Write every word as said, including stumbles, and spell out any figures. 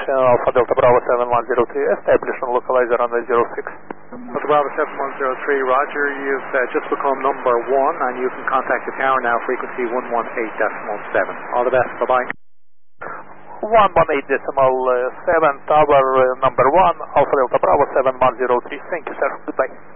information, Alpha Delta Bravo seven one zero three, establish and localizer runway zero six. Delta Bravo seven one zero three, roger, you've uh, just become number one and you can contact the tower now, frequency one one eight point seven. All the best, bye-bye. one one eight point seven, tower uh, number one, Alpha Delta Bravo seven one zero three, thank you sir, goodbye.